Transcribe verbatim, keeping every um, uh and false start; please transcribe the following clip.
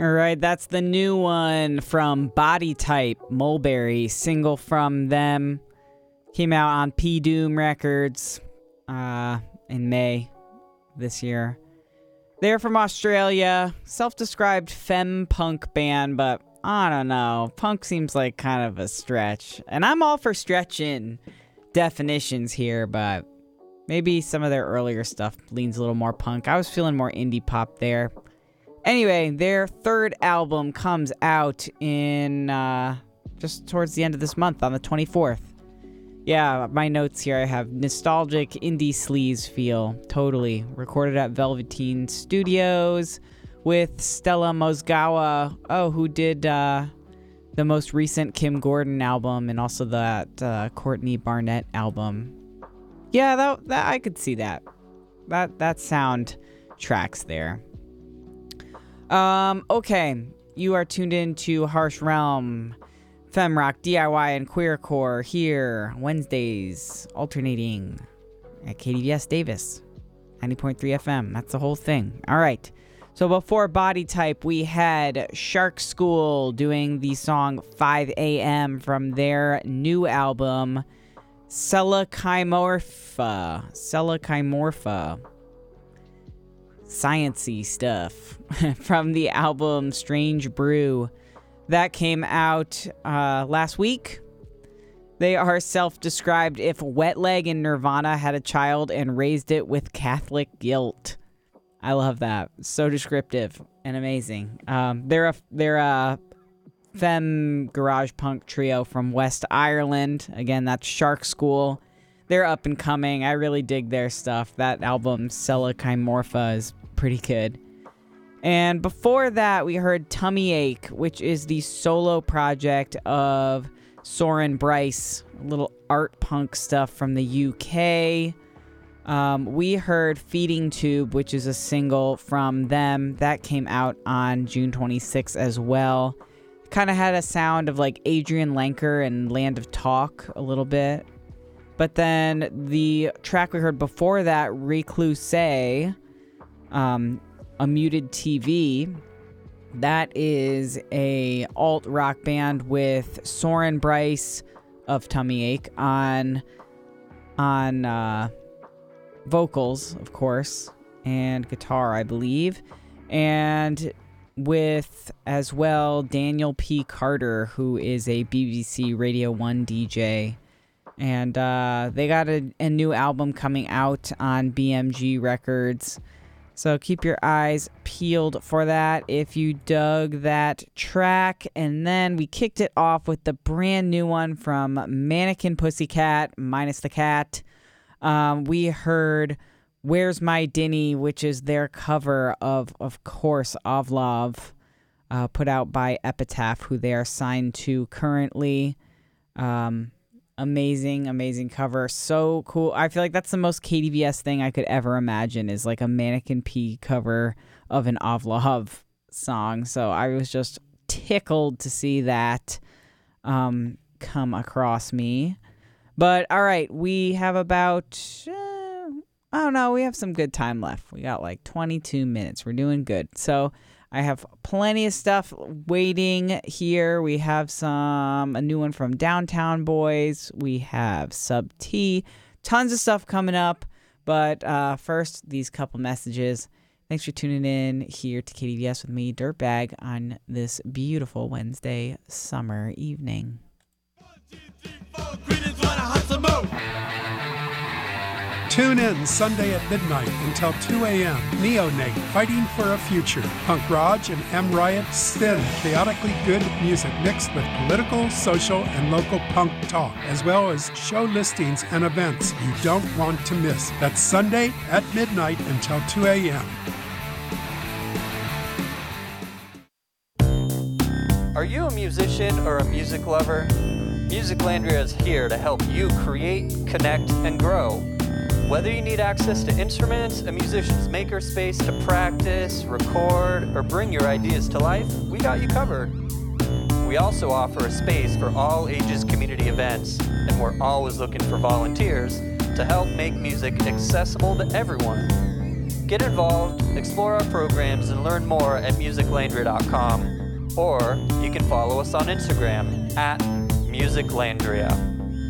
All right, that's the new one from Body Type, Mulberry, single from them. Came out on P Doom Records uh, in May this year. They're from Australia, self-described femme punk band, but I don't know. Punk seems like kind of a stretch. And I'm all for stretching definitions here, but maybe some of their earlier stuff leans a little more punk. I was feeling more indie pop there. Anyway, their third album comes out in uh, just towards the end of this month on the twenty-fourth. Yeah, my notes here, I have nostalgic indie sleaze feel. Totally. Recorded at Velveteen Studios with Stella Mozgawa. Oh, who did uh, the most recent Kim Gordon album and also that uh, Courtney Barnett album. Yeah, that, that I could see that. That that sound tracks there. Um, okay. You are tuned in to Harsh Realm. Femrock, D I Y, and Queercore here Wednesdays, alternating at K D V S Davis, ninety point three F M. That's the whole thing. All right. So before Body Type, we had Shark School doing the song five a.m. from their new album, Selachimorpha. Selachimorpha. Science-y stuff from the album Strange Brew. That came out uh, last week. They are self-described if Wet Leg and Nirvana had a child and raised it with Catholic guilt. I love that. So descriptive and amazing. Um, they're a they're a femme garage punk trio from West Ireland. Again, that's Shark School. They're up and coming. I really dig their stuff. That album, Selachimorpha, is pretty good. And before that, we heard Tummy Ache, which is the solo project of Soren Bryce, a little art punk stuff from the U K. Um, we heard Feeding Tube, which is a single from them. That came out on June twenty-sixth as well. Kind of had a sound of like Adrian Lenker and Land of Talk a little bit. But then the track we heard before that, Recluse, um... A Muted T V, that is a alt rock band with Soren Bryce of Tummy Ache on on uh, vocals, of course, and guitar, I believe, and with as well Daniel P. Carter, who is a B B C Radio one D J. And uh, they got a, a new album coming out on B M G Records. So keep your eyes peeled for that if you dug that track. And then we kicked it off with the brand new one from Mannequin Pussycat, minus the cat. Um, we heard Where's My Dinny, which is their cover of, of course, Ovlov, uh, put out by Epitaph, who they are signed to currently. Um... Amazing, amazing cover. So cool. I feel like that's the most K D V S thing I could ever imagine is like a Mannequin P cover of an Ovlov song. So I was just tickled to see that um, come across me. But all right, we have about, uh, I don't know, we have some good time left. We got like twenty-two minutes. We're doing good. So I have plenty of stuff waiting here. We have some, a new one from Downtown Boys. We have Sub T. Tons of stuff coming up. But uh, first, these couple messages. Thanks for tuning in here to K D V S with me, Dirtbag, on this beautiful Wednesday summer evening. One, two, three, four, greetings, wanna hunt some more. Tune in Sunday at midnight until two a.m. Neonate, Fighting for a Future. Punk Raj and M. Riot spin chaotically good music mixed with political, social, and local punk talk, as well as show listings and events you don't want to miss. That's Sunday at midnight until two a.m. Are you a musician or a music lover? Musiclandria is here to help you create, connect, and grow. Whether you need access to instruments, a musician's makerspace to practice, record, or bring your ideas to life, we got you covered. We also offer a space for all ages community events, and we're always looking for volunteers to help make music accessible to everyone. Get involved, explore our programs, and learn more at musiclandria dot com. Or you can follow us on Instagram at musiclandria.